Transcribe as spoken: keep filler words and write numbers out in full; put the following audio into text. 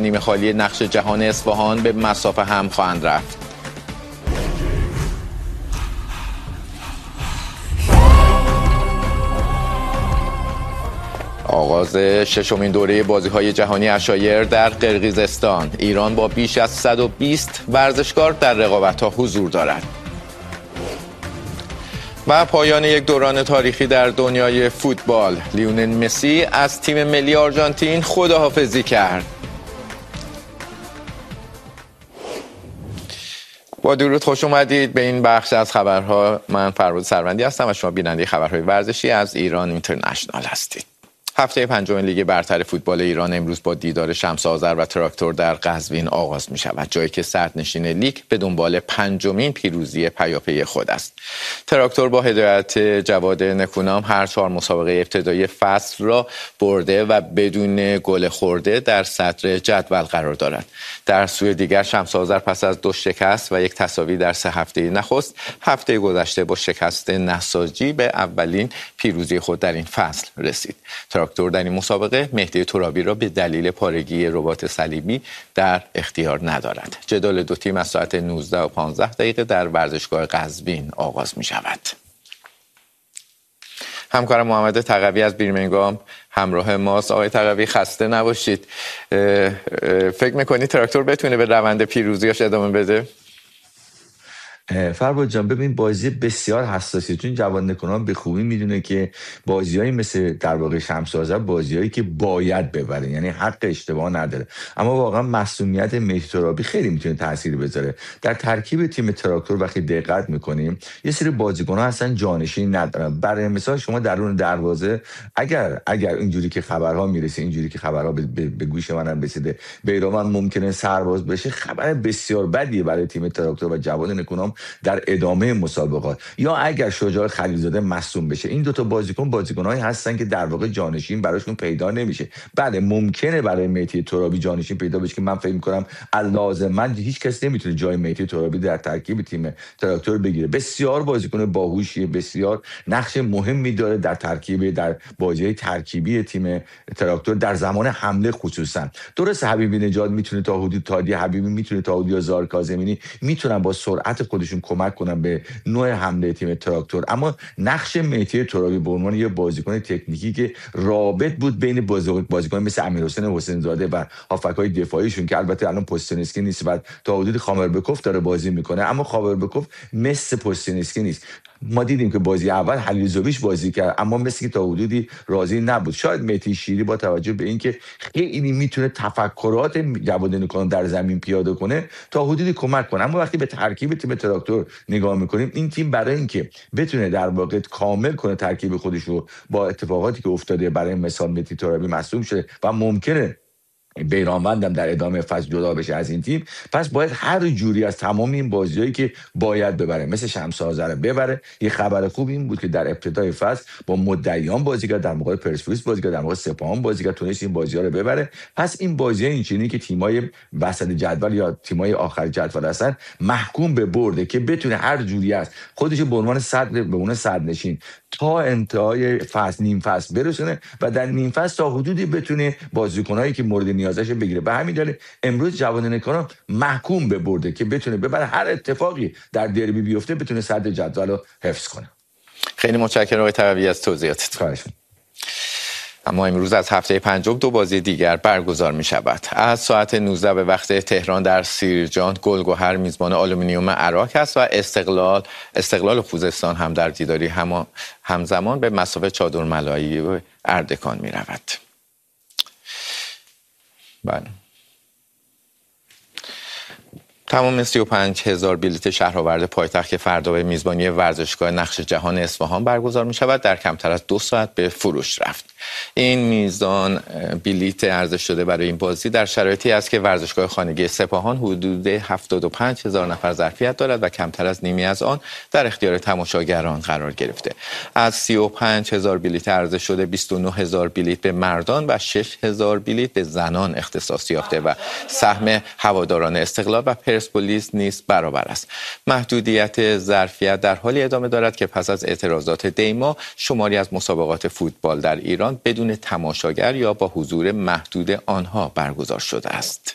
نیمه خالی نقش جهان اصفهان به مسافه هم خواهند رفت. آغاز ششمین دوره بازی‌های جهانی عشایر در قرقیزستان. ایران با بیش از صد و بیست ورزشکار در رقابت‌ها حضور دارد. و پایان یک دوران تاریخی در دنیای فوتبال. لیونل مسی از تیم ملی آرژانتین خداحافظی کرد. با درود خوش اومدید به این بخش از خبرها. من فرود سروندی هستم و شما بیننده خبرهای ورزشی از ایران اینترنشنال هستید. هفته پنجم لیگ برتر فوتبال ایران امروز با دیدار شمس آذر و تراکتور در قزوین آغاز می شود، جایی که صدرنشین لیگ به دنبال پنجمین پیروزی پیاپی خود است. تراکتور با هدایت جواد نکونام هر چهار مسابقه ابتدایی فصل را برده و بدون گل خورده در صدر جدول قرار دارد. در سوی دیگر شمس آذر پس از دو شکست و یک تساوی در سه هفته نخست، هفته گذشته با شکست نساجی به اولین پیروزی خود در این فصل رسید. تراکتور در این مسابقه مهدی ترابی را به دلیل پارگی رباط صلیبی در اختیار ندارد. جدال دو تیم از ساعت نوزده و پانزده دقیقه در ورزشگاه قزوین آغاز می شود. همکارم محمد تقوی از بیرمنگام همراه ماست. آقای تقوی خسته نباشید. فکر میکنی تراکتور بتونه به روند پیروزیاش ادامه بده؟ فرباد جان، ببین بازی بسیار حساسی، چون جواد نکونام به خوبی میدونه که بازیایی مثل در واقع شمس آذر بازیایی که باید ببره، یعنی حق اشتباه نداره، اما واقعا مسئولیت مهدی ترابی خیلی میتونه تاثیر بذاره در ترکیب تیم تراکتور. وقتی دقت میکنیم یه سری بازیکن‌ها اصلا جانشین ندارن. برای مثال شما درون دروازه اگر اگر اینجوری که خبرها میرسه، اینجوری که خبرها به, به, به گوش منم رسیده، بیرانوند ممکنه سرباز بشه، خبر بسیار بدیه برای تیم تراکتور و جواد نکونام در ادامه مسابقات. یا اگر شجاع خلیلزاده مصدوم بشه، این دوتا بازیکن بازیکنایی هستن که در واقع جانشین براشون پیدا نمیشه. بله ممکنه برای مهدی ترابی جانشین پیدا بشه که من فکر میکنم لازما هیچ کس نمیتونه جای مهدی ترابی در ترکیب تیم تراکتور بگیره. بسیار بازیکن باهوشیه، بسیار نقش مهمی داره در ترکیب در بازی ترکیبی تیم تراکتور در زمان حمله خصوصا. درست حبیبی نژاد میتونه تا حدود تادی حبیبی میتونه تا حدود زار کاظمی میتونن با سرعت خودشون کمک کنن به نوع حمله تیم تراکتور، اما نقش مهدی ترابی به عنوان یه بازیکن تکنیکی که رابط بود بین بازیکن مثل امیرحسین حسین زاده و هافک‌های دفاعیشون که البته الان پوستنسکی نیست و تا حدود خاوربکوف داره بازی میکنه، اما خاوربکوف مثل پوستنسکی نیست. ما دیدیم که بازی اول حلیلزویچ بازی کرد اما مثل که تا حدودی راضی نبود. شاید مهدی شیری با توجه به اینکه خیلی میتونه تفکرات جواد نکونام در زمین پیاده کنه تا حدودی کمک کنه، اما وقتی به ترکیب تیم تراکتور نگاه میکنیم، این تیم برای اینکه بتونه در واقع کامل کنه ترکیب خودش رو با اتفاقاتی که افتاده، برای مثال مهدی ترابی مصدوم شده و ممکنه بیرانوند هم در ادامه فصل جدا بشه از این تیم، پس باید هر جوری از تمام این بازیایی که باید ببره مثل شمس آذر ببره. یه خبر خوب این بود که در ابتدای فصل با مدعیان بازی کرد، در مقابل پرسپولیس بازی کرد، در مقابل سپاهان بازی کرد، تونست این بازی‌ها رو ببره. پس این بازی‌ها اینچنینی که تیمای وسط جدول یا تیمای آخر جدول هستن محکوم به برده که بتونه هر جوری است خودش به عنوان صدر به عنوان صدرنشین تا انتهای فصل نیم فصل برسونه و در نیم فصل تا حدودی بتونه بازیکنایی که مورد نیازش بگیره. به همین دلیل امروز جواد نکونام محکوم به برده که بتونه ببره، هر اتفاقی در دربی بیفته بتونه صدر جدول رو حفظ کنه. خیلی متشکرم آقای تقوی از توضیحاتت. خواهش می‌کنم. اما امروز از هفته پنجم دو بازی دیگر برگزار می شود. از ساعت نوزده به وقت تهران در سیرجان گلگهر میزبان آلومینیوم عراق است و استقلال استقلال خوزستان هم در دیداری هم همزمان به مسافه چادرملایی و اردکان می رود. بله. تمام سی و پنج هزار بلیت شهرآورد پایتخت که فردا به میزبانی ورزشگاه نقش جهان اصفهان برگزار می شود در کمتر از دو ساعت به فروش رفت. این میزان بلیت عرضه شده برای این بازی در شرایطی است که ورزشگاه خانگی سپاهان حدود هفتاد و پنج هزار نفر ظرفیت دارد و کمتر از نیمی از آن در اختیار تماشاگران قرار گرفته. از سی و پنج هزار بلیت عرضه شده بیست و نه هزار بلیت به مردان و شش هزار بلیت به زنان اختصاص یافته و سهم هواداران استقلال و پرسپولیس نیز برابر است. محدودیت ظرفیت در حالی ادامه دارد که پس از اعتراضات دیما شماری از مسابقات فوتبال در ایران بدون تماشاگر یا با حضور محدود آنها برگزار شده است.